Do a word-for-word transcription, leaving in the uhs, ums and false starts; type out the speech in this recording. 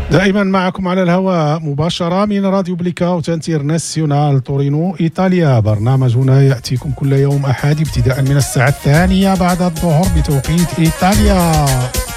دائما معكم على الهواء مباشرة من راديو بليكاوت انترناسيونال تورينو إيطاليا. برنامجنا يأتيكم كل يوم أحد ابتداء من الساعة الثانية بعد الظهر بتوقيت إيطاليا.